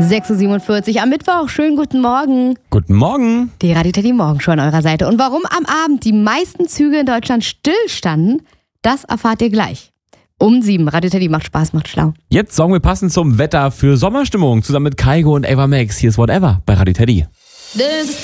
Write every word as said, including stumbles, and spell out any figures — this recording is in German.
sechs Uhr siebenundvierzig am Mittwoch. Schönen guten Morgen. Guten Morgen. Die Radio Teddy Morgenshow an eurer Seite. Und warum am Abend die meisten Züge in Deutschland stillstanden, das erfahrt ihr gleich. Um sieben. Radio Teddy macht Spaß, macht schlau. Jetzt sorgen wir passend zum Wetter für Sommerstimmung. Zusammen mit Kaigo und Ava Max. Hier ist Whatever bei Radio Teddy. There's